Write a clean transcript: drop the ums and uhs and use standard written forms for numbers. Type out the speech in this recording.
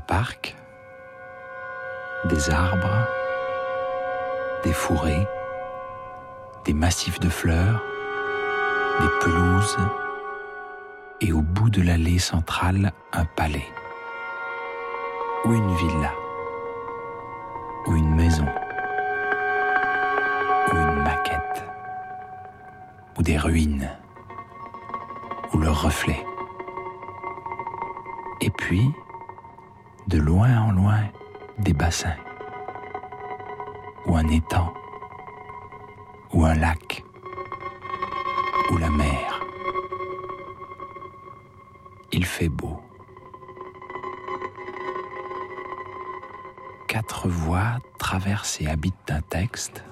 parc, des arbres, des fourrés, des massifs de fleurs, des pelouses, et au bout de l'allée centrale, un palais, ou une villa, ou une maison, ou une maquette, ou des ruines, ou leur reflet. Et puis, de loin en loin, des bassins, ou un étang, ou un lac, ou la mer. Il fait beau. 4 voix traversent et habitent un texte,